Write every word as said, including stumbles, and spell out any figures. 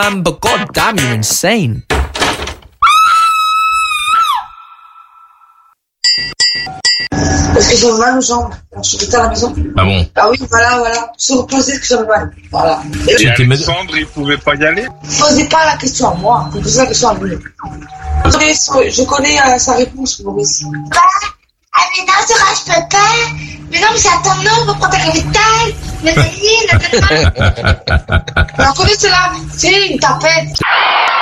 Um, but goddamn, you're insane. Parce que j'ai mal aux jambes. Alors, je suis à la maison. Ah bon? Ah oui, voilà, voilà. Se reposer, que j'avais mal. Voilà. Et Alexandre, il pouvait pas y aller? Posez pas la question à moi. Vous posez la question à lui. Je connais euh, sa réponse, Maurice. Bah, ah mais non, Sora, je peux pas. Mais non, mais c'est à ton nom, on va prendre ta capitale. Mais vas-y, la tête. Alors, connaissez-la. C'est une tapette.